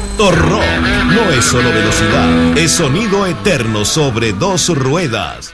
Motorrock no es solo velocidad, es sonido eterno sobre dos ruedas.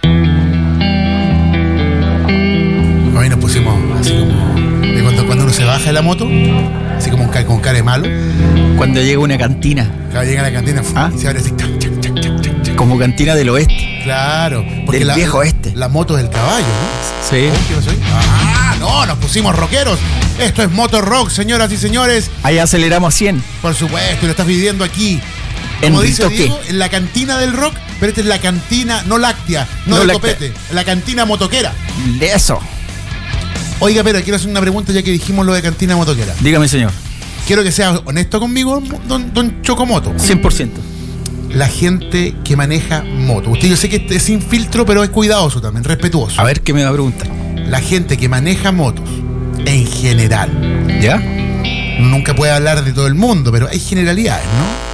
Hoy nos pusimos así como de cuando uno se baja de la moto, así como con cara de malo. Cuando llega una cantina. Claro, llega a la cantina y se abre así. Como cantina del oeste. Claro. Porque del viejo oeste. La moto del caballo, ¿no? Sí. ¿Qué pasó ahí? No, nos pusimos rockeros. Esto es Motorrock, señoras y señores. Ahí aceleramos a 100. Por supuesto, lo estás viviendo aquí. Como dice Diego, en la cantina del rock, pero esta es la cantina no láctea, no de copete, la cantina motoquera. De eso. Oiga, pero quiero hacer una pregunta ya que dijimos lo de cantina motoquera. Dígame, señor. Quiero que sea honesto conmigo, don Chocomoto. 100%. La gente que maneja moto. Usted, yo sé que es sin filtro, pero es cuidadoso también, respetuoso. A ver, ¿qué me va a preguntar? La gente que maneja motos, en general. ¿Ya? Nunca puede hablar de todo el mundo, pero hay generalidades, ¿no?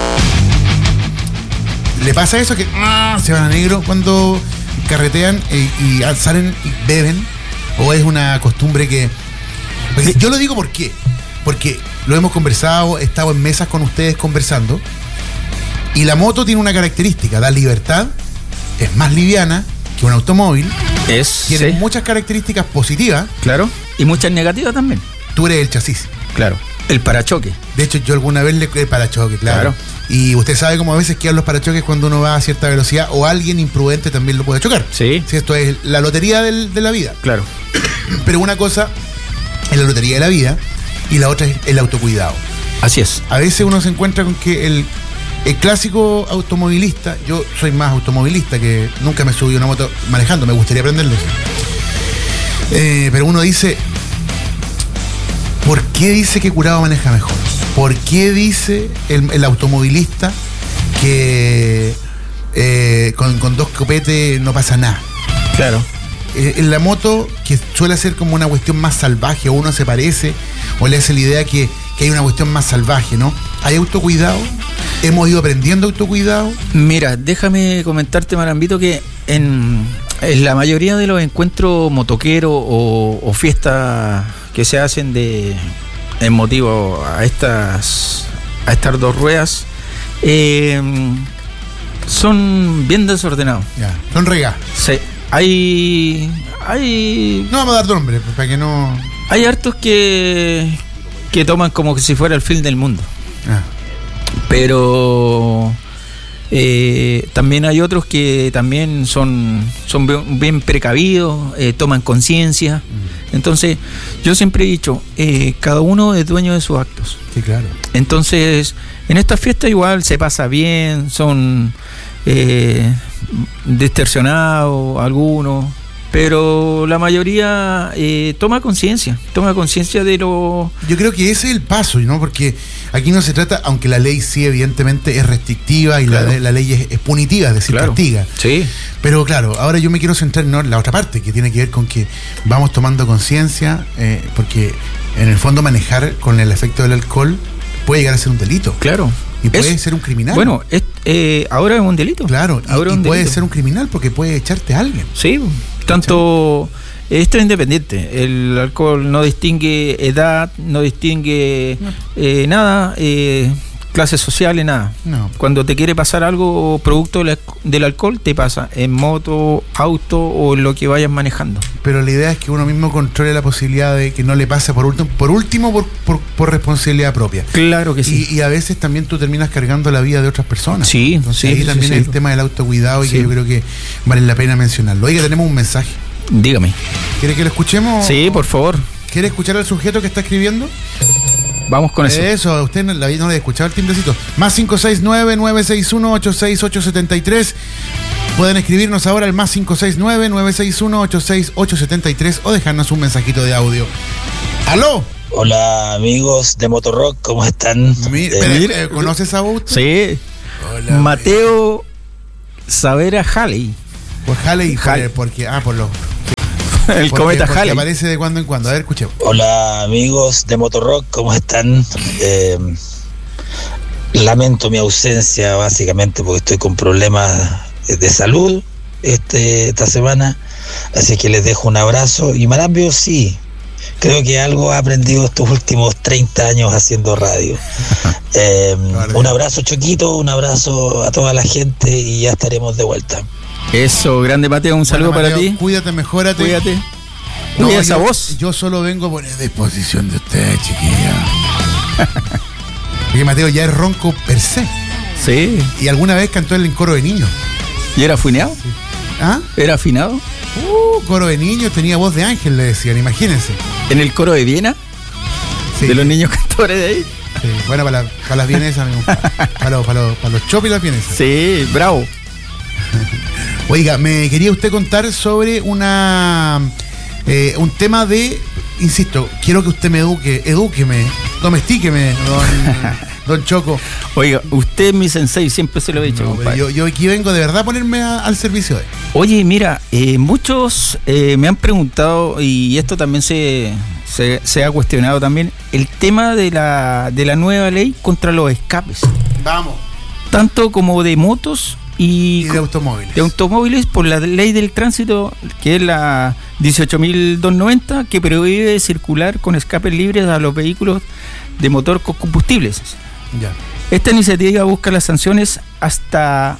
¿Le pasa eso que se van a negro cuando carretean y salen y beben? ¿O es una costumbre que...? Yo lo digo ¿por qué? Porque lo hemos conversado, he estado en mesas con ustedes conversando, y la moto tiene una característica, da libertad, es más liviana que un automóvil, tiene muchas características positivas. Claro, y muchas negativas también. Tú eres el chasis. Claro, el parachoque. De hecho, yo alguna vez le el parachoque, claro. Y usted sabe cómo a veces quedan los parachoques cuando uno va a cierta velocidad, o alguien imprudente también lo puede chocar. Sí. Si esto es la lotería de la vida. Claro. Pero una cosa es la lotería de la vida y la otra es el autocuidado. Así es. A veces uno se encuentra con que el clásico automovilista, yo soy más automovilista, que nunca me subí a una moto manejando, me gustaría aprenderlo. Pero uno dice, ¿por qué dice que Curado maneja mejor? ¿Por qué dice el automovilista que con dos copetes no pasa nada? Claro. En la moto, que suele ser como una cuestión más salvaje, o uno se parece, o le hace la idea que hay una cuestión más salvaje, ¿no? ¿Hay autocuidado? ¿Hemos ido aprendiendo autocuidado? Mira, déjame comentarte, Marambito, que en la mayoría de los encuentros motoqueros o fiestas que se hacen en motivo a estas dos ruedas, son bien desordenados. Ya, son regadas. Sí. Hay no vamos a dar nombre para que no. Hay hartos que toman como que si fuera el fin del mundo. Pero también hay otros que también son bien precavidos, toman conciencia. Entonces, yo siempre he dicho, cada uno es dueño de sus actos. Sí, claro. Entonces, en esta fiesta igual se pasa bien, son distorsionados algunos, pero la mayoría toma conciencia de lo... Yo creo que ese es el paso, ¿no? Porque aquí no se trata, aunque la ley sí evidentemente es restrictiva y claro, la ley es punitiva, es decir, claro, castiga. Sí. Pero claro, ahora yo me quiero centrar en la otra parte, que tiene que ver con que vamos tomando conciencia, porque en el fondo manejar con el efecto del alcohol puede llegar a ser un delito. Claro. Y puede ser un criminal. Bueno, ahora es un delito. Claro, y puede ser un criminal porque puede echarte a alguien. Sí, tanto... Esto es independiente. El alcohol no distingue edad, no distingue nada, clases sociales, nada. No. Cuando te quiere pasar algo producto del alcohol, te pasa en moto, auto o en lo que vayas manejando. Pero la idea es que uno mismo controle la posibilidad de que no le pase por último por responsabilidad propia. Claro que sí. Y a veces también tú terminas cargando la vida de otras personas. Sí, entonces, sí. Ahí también sí, el tema del autocuidado y que yo creo que vale la pena mencionarlo. Oiga, tenemos un mensaje. Dígame. ¿Quiere que lo escuchemos? Sí, por favor. ¿Quiere escuchar al sujeto que está escribiendo? Vamos con eso. Eso, a usted no le ha escuchado el timbrecito. Más 569-961-86873. Pueden escribirnos ahora al más 569-961-86873 o dejarnos un mensajito de audio. ¡Aló! Hola amigos de Motorrock, ¿cómo están? ¿Conoces a vos? Sí. Hola, Mateo Savera Halley. Pues Halley, porque por los... El cometa Halley. Aparece de cuando en cuando. A ver, escuchemos. Hola amigos de Motorrock, ¿cómo están? Lamento mi ausencia básicamente porque estoy con problemas de salud esta semana, así que les dejo un abrazo. Y Marambio, sí, Creo que algo he aprendido estos últimos 30 años haciendo radio. Un abrazo, Choquito, un abrazo a toda la gente y ya estaremos de vuelta. Eso, grande Mateo, un saludo Mateo, para ti. Cuídate, mejórate. Cuídate. No, Cuida esa voz. Yo solo vengo a poner a disposición de ustedes, chiquilla. Porque Mateo ya es ronco per se. Sí. Y alguna vez cantó en el coro de niños. ¿Y era afinado? Sí. ¿Ah? ¿Era afinado? Coro de niños, tenía voz de ángel, le decían, imagínense. ¿En el coro de Viena? Sí. ¿De los niños cantores de ahí? Sí. Bueno, para las vienesas, para los chopos y las vienesas. Sí, bravo. Oiga, me quería usted contar sobre un tema de, insisto, quiero que usted me edúqueme, domestíqueme, don Choco. Oiga, usted es mi sensei, siempre se lo he dicho, compadre. Yo aquí vengo de verdad a ponerme al servicio de él. Oye, mira, muchos me han preguntado, y esto también se ha cuestionado también, el tema de la nueva ley contra los escapes. Vamos. Tanto como de motos y de automóviles. De automóviles por la ley del tránsito, que es la 18.290, que prohíbe circular con escapes libres a los vehículos de motor con combustibles. Ya. Esta iniciativa busca las sanciones hasta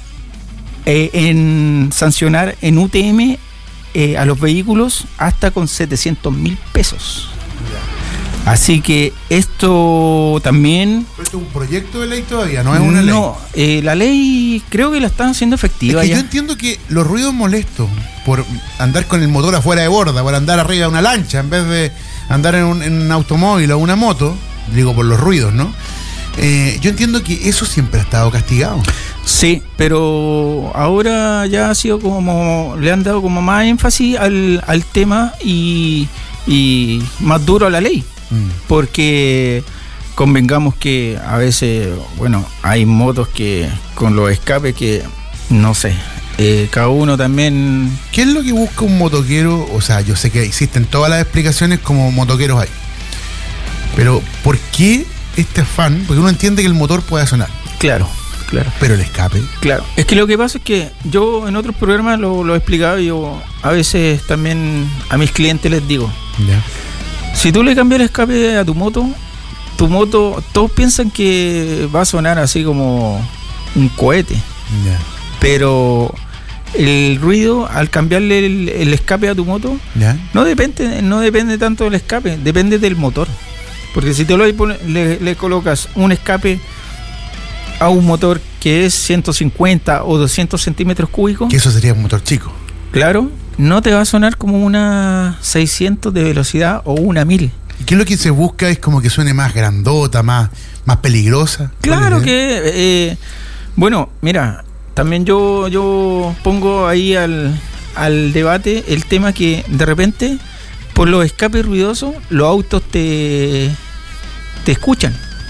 en sancionar en UTM a los vehículos hasta con 700.000 pesos. Ya. Así que esto también... ¿Pero esto es un proyecto de ley todavía? ¿No es una ley? No, la ley creo que la están haciendo efectiva. Es que ya. yo entiendo que los ruidos molestos por andar con el motor afuera de borda, por andar arriba de una lancha en vez de andar en un automóvil o una moto, digo por los ruidos, ¿no? Yo entiendo que eso siempre ha estado castigado. Sí, pero ahora ya ha sido como, le han dado como más énfasis al tema y más duro a la ley. Porque convengamos que a veces, bueno, hay motos que con los escapes que, no sé, cada uno también... ¿Qué es lo que busca un motoquero? O sea, yo sé que existen todas las explicaciones como motoqueros hay, pero ¿por qué este afán? Porque uno entiende que el motor puede sonar. Claro. Pero el escape. Claro. Es que lo que pasa es que yo en otros programas lo he explicado, yo a veces también a mis clientes les digo, ya. Si tú le cambias el escape a tu moto, todos piensan que va a sonar así como un cohete. Ya. Pero el ruido, al cambiarle el escape a tu moto, ya. no depende tanto del escape, depende del motor. Porque si tú le colocas un escape a un motor que es 150 o 200 centímetros cúbicos, que eso sería un motor chico, claro, no te va a sonar como una 600 de velocidad o una 1000. ¿Y qué es lo que se busca? Es como que suene más grandota, más peligrosa. Claro que, bueno, mira, también yo pongo ahí al debate el tema que de repente, por los escapes ruidosos, los autos te escuchan.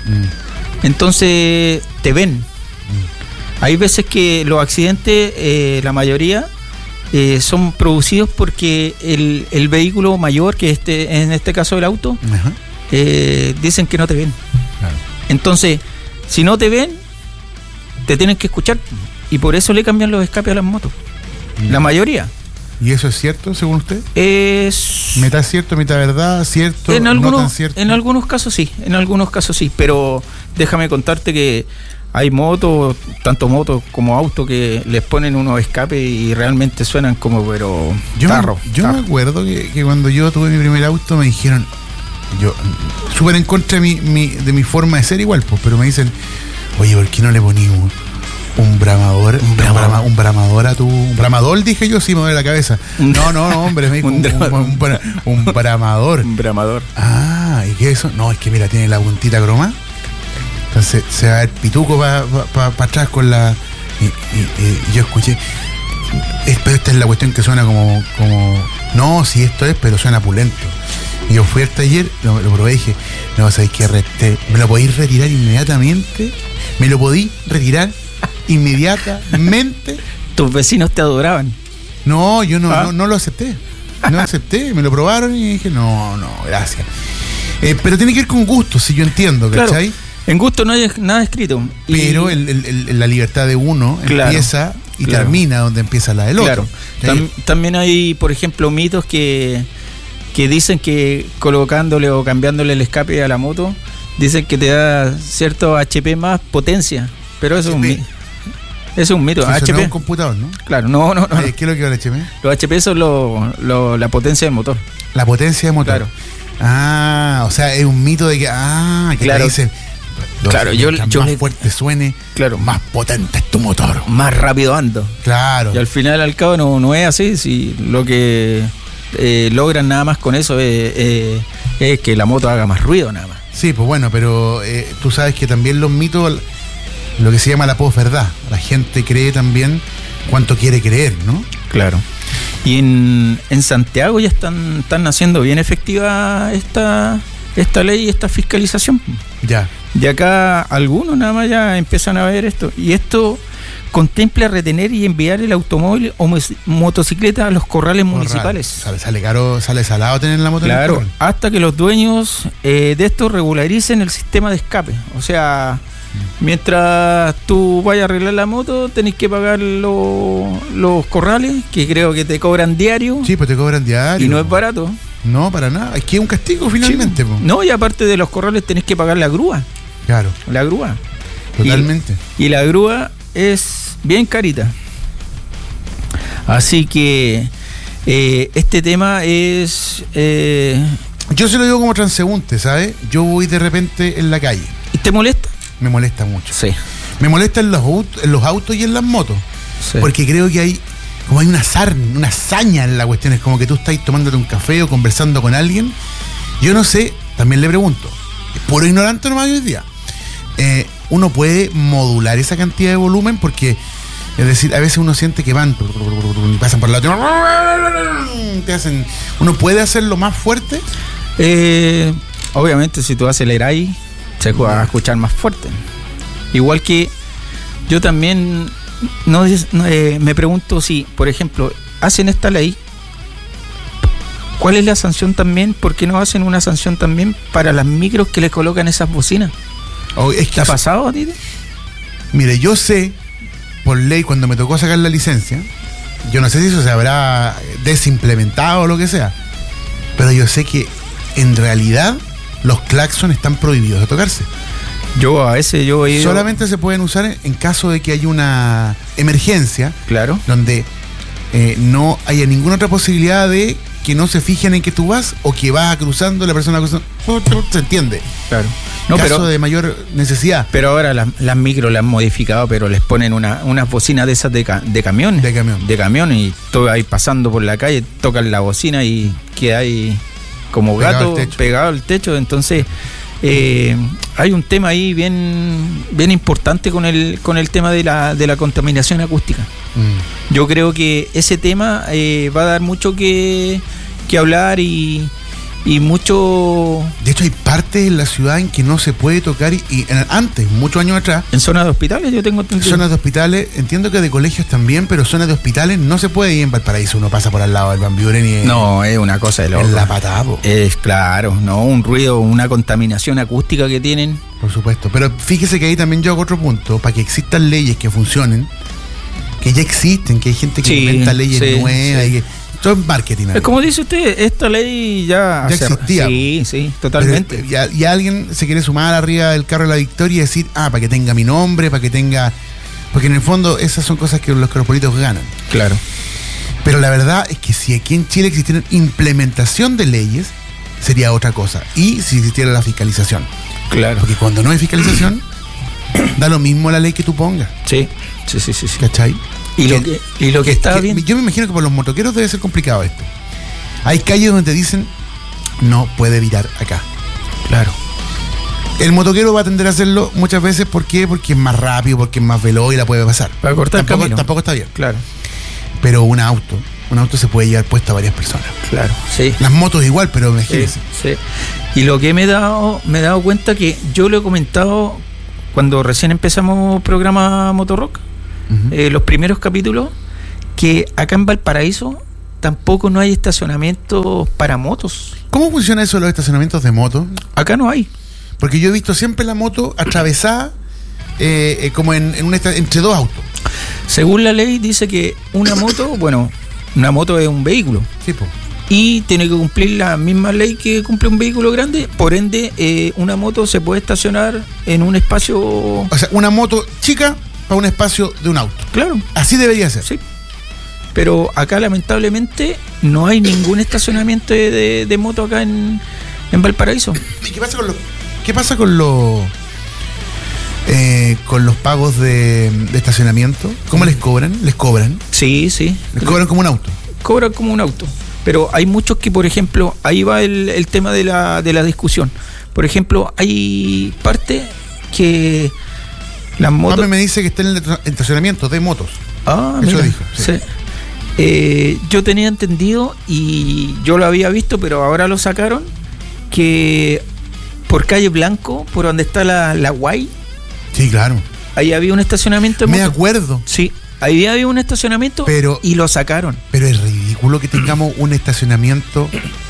Entonces te ven. Hay veces que los accidentes, la mayoría, son producidos porque el vehículo mayor, que en este caso el auto, dicen que no te ven. Claro. Entonces, si no te ven, te tienen que escuchar. Y por eso le cambian los escapes a las motos. La mayoría. ¿Y eso es cierto, según usted? Es... ¿Mitad cierto, mitad verdad? ¿Cierto? No tan cierto. En algunos casos sí, pero déjame contarte que hay motos, tanto motos como autos, que les ponen unos escapes y realmente suenan como, pero tarro. Yo me acuerdo que cuando yo tuve mi primer auto me dijeron, yo súper en contra de mi forma de ser igual, pues, pero me dicen, oye, ¿por qué no le ponimos un bramador? Un bramador a tu... ¿Un bramador? Dije yo, sí, me duele la cabeza. No, hombre, me dijo un bramador. Un bramador. Ah, ¿y qué es eso? No, es que mira, tiene la puntita croma. Entonces se va el pituco para atrás con la... Y yo escuché... Pero esta es la cuestión que suena como... No, sí, esto es, pero suena pulento. Y yo fui al taller, lo probé y dije, no, ¿sabes qué? ¿Me lo podéis retirar inmediatamente? ¿Me lo podéis retirar inmediatamente? ¿Tus vecinos te adoraban? No, yo no lo acepté. No acepté, me lo probaron y dije, no, gracias. Pero tiene que ir con gusto, si yo entiendo, ¿cachai? Claro. En gusto no hay nada escrito. Pero la libertad de uno empieza y termina donde empieza la del otro. También hay, por ejemplo, mitos que que dicen que colocándole o cambiándole el escape a la moto, dicen que te da cierto HP más potencia, pero eso es un mito. Eso HP no es un computador, ¿no? Claro, no. ¿Qué es lo que va el HP? Los HP son la potencia del motor. La potencia del motor. Claro. Ah, o sea, es un mito de que claro. te dicen, Claro, yo más fuerte suene, claro, más potente es tu motor. Más rápido ando. Claro. Y al final al cabo no es así, si lo que logran nada más con eso es que la moto haga más ruido nada más. Sí, pues bueno, pero tú sabes que también los mitos, lo que se llama la posverdad, la gente cree también cuánto quiere creer, ¿no? Claro. Y en Santiago ya están haciendo bien efectiva esta ley y esta fiscalización. Ya. Y acá algunos nada más ya empiezan a ver esto. Y esto contempla retener y enviar el automóvil o motocicleta a los corrales municipales. Sale caro, sale salado tener la moto. Claro, hasta que los dueños de esto regularicen el sistema de escape. O sea, mientras tú vayas a arreglar la moto, tenés que pagar los corrales, que creo que te cobran diario. Sí, pues te cobran diario. Y no es barato. No, para nada. Es que es un castigo finalmente. Sí. No, y aparte de los corrales tenés que pagar la grúa. Claro. La grúa. Totalmente. Y la grúa es bien carita. Así que este tema es... yo se lo digo como transeúnte, ¿sabes? Yo voy de repente en la calle. ¿Y te molesta? Me molesta mucho. Sí. Me molesta en los autos y en las motos. Sí. Porque creo que hay una saña en la cuestión. Es como que tú estás tomándote un café o conversando con alguien. Yo no sé, también le pregunto. Es puro ignorante nomás hoy día. Uno puede modular esa cantidad de volumen porque, es decir, a veces uno siente que van y pasan por el lado. ¿Uno puede hacerlo más fuerte? Obviamente, si tú aceleras ahí, se va a escuchar más fuerte. Igual que yo también me pregunto si, por ejemplo, hacen esta ley, ¿cuál es la sanción también? ¿Por qué no hacen una sanción también para las micros que le colocan esas bocinas? ¿Te ha pasado a ti? Mire, yo sé, por ley, cuando me tocó sacar la licencia, yo no sé si eso se habrá desimplementado o lo que sea, pero yo sé que en realidad los claxons están prohibidos de tocarse. Yo a veces he ido... Solamente se pueden usar en caso de que haya una emergencia. Claro. Donde no haya ninguna otra posibilidad de que no se fijen en que tú vas o que vas cruzando, la persona cruzando. ¿Se entiende? Claro. No, caso de mayor necesidad. Pero ahora las micros las han modificado, pero les ponen unas bocinas de esas de camión. De camión y todo ahí pasando por la calle, tocan la bocina y queda ahí como gato pegado al techo. Entonces hay un tema ahí bien importante con el tema de la contaminación acústica. Yo creo que ese tema va a dar mucho que hablar y mucho... De hecho hay partes en la ciudad en que no se puede tocar y antes, muchos años atrás... En zonas de hospitales yo tengo entendido. Zonas de hospitales, entiendo que de colegios también, pero zonas de hospitales no se puede ir. En Valparaíso uno pasa por al lado del Van Buren y... No, es una cosa de loco. En la patada, po. Es claro, no, un ruido, una contaminación acústica que tienen. Por supuesto, pero fíjese que ahí también yo hago otro punto, para que existan leyes que funcionen, que ya existen, que hay gente que inventa leyes nuevas y que... Todo es marketing. Es como dice usted, esta ley ya existía. Sí, totalmente. Y alguien se quiere sumar arriba del carro de la victoria y decir, para que tenga mi nombre, para que tenga... Porque en el fondo esas son cosas que los políticos ganan. Claro. Pero la verdad es que si aquí en Chile existiera implementación de leyes, sería otra cosa. Y si existiera la fiscalización. Claro. Porque cuando no hay fiscalización, da lo mismo la ley que tú pongas. Sí. ¿Cachai? Y lo que está bien. Yo me imagino que por los motoqueros debe ser complicado esto. Hay calles donde te dicen no puede virar acá. Claro. El motoquero va a tender a hacerlo muchas veces. ¿Por qué? Porque es más rápido, porque es más veloz y la puede pasar. Para cortar el camino. Tampoco está bien. Claro. Pero un auto se puede llevar puesto a varias personas. Claro, sí. Las motos igual, pero imagínense. Sí. Y lo que me he dado cuenta que yo lo he comentado cuando recién empezamos programa Motorrock. Los primeros capítulos, que acá en Valparaíso tampoco no hay estacionamientos para motos. ¿Cómo funciona eso, los estacionamientos de moto? Acá no hay. Porque yo he visto siempre la moto atravesada como entre dos autos. Según la ley dice que una moto es un vehículo. Sí, po. y tiene que cumplir la misma ley que cumple un vehículo grande. Por ende, una moto se puede estacionar en un espacio... O sea, una moto chica para un espacio de un auto. Claro. Así debería ser. Sí. Pero acá, lamentablemente, no hay ningún estacionamiento de moto acá en Valparaíso. ¿Y qué pasa con los pagos de estacionamiento? ¿Cómo les cobran? ¿Les cobran? Sí. ¿Les cobran como un auto? Cobran como un auto. Pero hay muchos que, por ejemplo, ahí va el tema de la discusión. Por ejemplo, hay parte que las motos... Mami me dice que está en el estacionamiento de motos. Ah, eso mira, dijo. Sí. Yo tenía entendido, y yo lo había visto, pero ahora lo sacaron, que por calle Blanco, por donde está la Guay. Sí, claro. Ahí había un estacionamiento de moto. Me acuerdo. Sí, ahí había un estacionamiento, pero, y lo sacaron. Pero es ridículo que tengamos un estacionamiento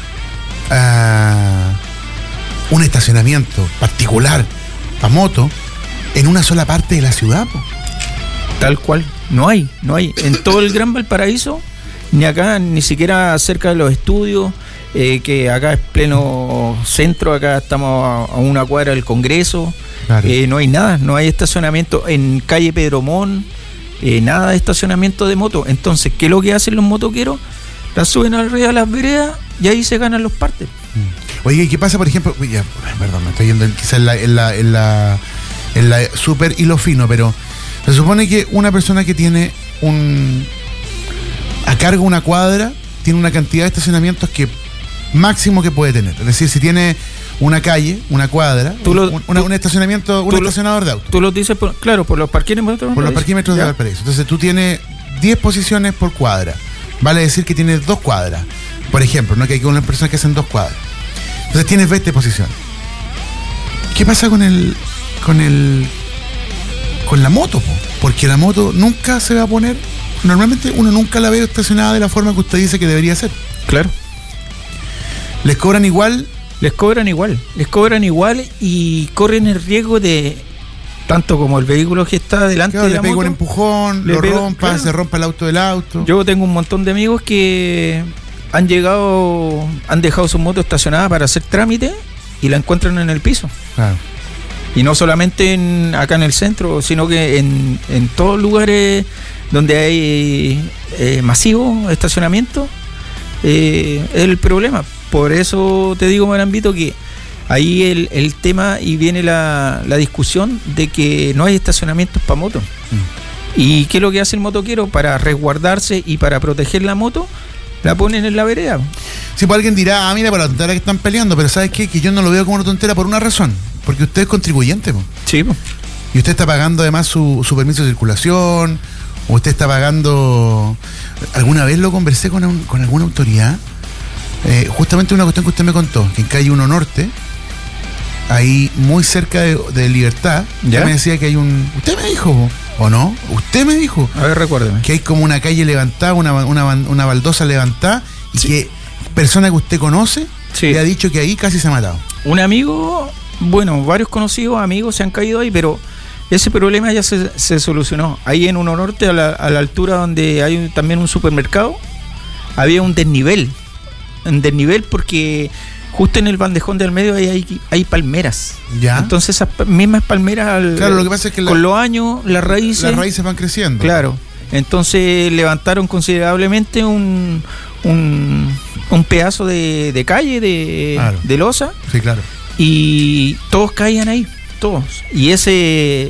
particular para moto en una sola parte de la ciudad, po. Tal cual. No hay. En todo el Gran Valparaíso, ni acá, ni siquiera cerca de los estudios, que acá es pleno centro, acá estamos a una cuadra del Congreso. Claro. No hay nada, no hay estacionamiento en calle Pedro Montt, nada de estacionamiento de moto. Entonces, ¿qué es lo que hacen los motoqueros? Las suben arriba a las veredas y ahí se ganan los partes. Oye, ¿y qué pasa, por ejemplo? Ya, perdón, me estoy yendo quizás en la super hilo fino, pero se supone que una persona que tiene a cargo una cuadra tiene una cantidad de estacionamientos que máximo que puede tener. Es decir, si tiene una calle, una cuadra, un estacionamiento, un estacionador de autos. Tú lo dices, por los parquímetros. Por los parquímetros de Valparaíso. Entonces tú tienes 10 posiciones por cuadra. Vale decir que tienes 2 cuadras. Por ejemplo, no que hay unas personas que hacen 2 cuadras. Entonces tienes 20 posiciones. ¿Qué pasa con la moto? Porque la moto nunca se va a poner. Normalmente uno nunca la ve estacionada de la forma que usted dice que debería ser. Claro. ¿Les cobran igual? Les cobran igual y corren el riesgo de, tanto como el vehículo que está delante de la moto, le pega un empujón, lo rompa, claro. Se rompa el auto del auto. Yo tengo un montón de amigos que han dejado su moto estacionada para hacer trámite y la encuentran en el piso. Claro. Y no solamente acá en el centro, sino que en todos lugares donde hay masivo estacionamiento, es el problema. Por eso te digo, Marambito, que ahí el tema y viene la discusión de que no hay estacionamientos para motos. ¿Y qué es lo que hace el motoquero? Para resguardarse y para proteger la moto, la ponen en la vereda. Sí, pues alguien dirá, mira, para la tontera que están peleando, pero ¿sabes qué? Que yo no lo veo como una tontera por una razón. Porque usted es contribuyente, po. Sí, po. Y usted está pagando además su permiso de circulación, o usted está pagando... Alguna vez lo conversé con alguna autoridad, justamente una cuestión que usted me contó, que en calle 1 Norte, ahí muy cerca de Libertad, usted me decía que hay usted me dijo, ¿o no? Usted me dijo. A ver, recuérdeme. Que hay como una calle levantada, una baldosa levantada, y sí, que persona que usted conoce, sí, le ha dicho que ahí casi se ha matado. Un amigo, bueno, varios conocidos, amigos se han caído ahí, pero ese problema ya se solucionó. Ahí en 1 Norte, a la altura donde hay también un supermercado, había un desnivel porque justo en el bandejón del medio hay palmeras. ¿Ya? Entonces esas mismas palmeras, claro, lo que pasa es que con los años las raíces van creciendo. Claro. Entonces levantaron considerablemente un pedazo de calle claro, de losa. Sí, claro. Y todos caían ahí, todos. Y ese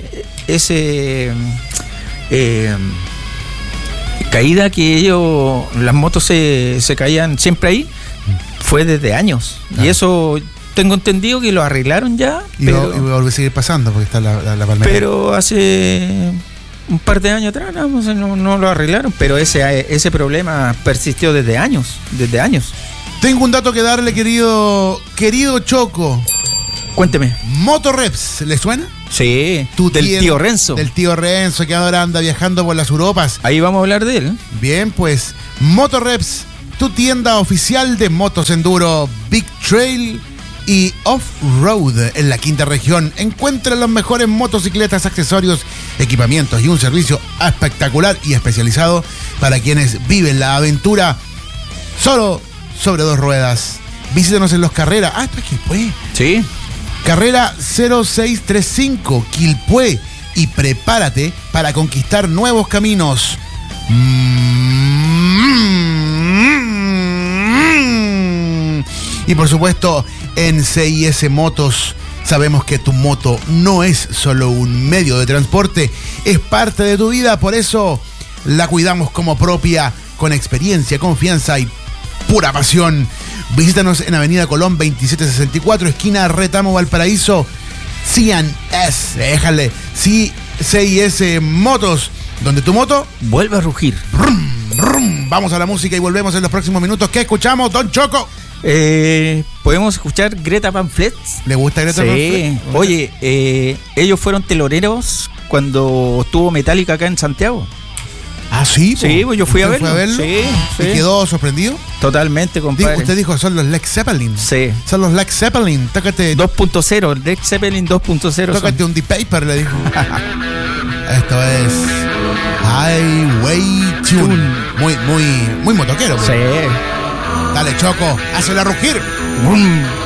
caída que las motos se caían siempre ahí, fue desde años. Claro. Y eso tengo entendido que lo arreglaron ya. Y va a seguir pasando porque está la palmera. Pero hace un par de años atrás no lo arreglaron. Pero ese problema persistió desde años. Tengo un dato que darle, querido Choco. Cuénteme. Motoreps, ¿le suena? Sí, del tío Renzo. Del tío Renzo, que ahora anda viajando por las Europas. Ahí vamos a hablar de él. Bien, pues, Motoreps, tu tienda oficial de motos enduro, Big Trail y Off-Road en la quinta región. Encuentra las mejores motocicletas, accesorios, equipamientos y un servicio espectacular y especializado para quienes viven la aventura solo sobre 2 ruedas. Visítanos en Los Carreras. Esto es Quilpué. Sí. Carrera 0635, Quilpué. Y prepárate para conquistar nuevos caminos. Y por supuesto, en CIS Motos sabemos que tu moto no es solo un medio de transporte, es parte de tu vida, por eso la cuidamos como propia, con experiencia, confianza y pura pasión. Visítanos en Avenida Colón 2764, esquina Retamo, Valparaíso. déjale, CIS Motos, donde tu moto vuelve a rugir. Vamos a la música y volvemos en los próximos minutos. ¿Qué escuchamos, Don Choco? Podemos escuchar Greta Van Fleet. ¿Le gusta Greta Van Fleet? Oye, ellos fueron teloneros cuando estuvo Metallica acá en Santiago. Ah, sí. Sí, pues yo fui a verlo. Sí. ¿Y quedó sorprendido? Totalmente, compadre. Usted dijo, son los Led Zeppelin. Sí. Son los Led Zeppelin. Tócate 2.0, Led Zeppelin 2.0. Tócate un Deep Paper, le dijo. Esto es Highway Tune. Muy motoquero. Sí. Dale, Choco, hazla rugir.